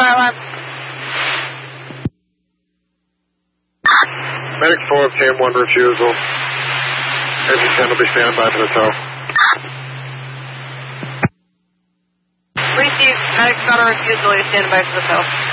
alarm. Medic 4 obtained 1 refusal. Engine 10 will be standing by for the tow. Received. Medic's got a refusal. You're standing by for the tow.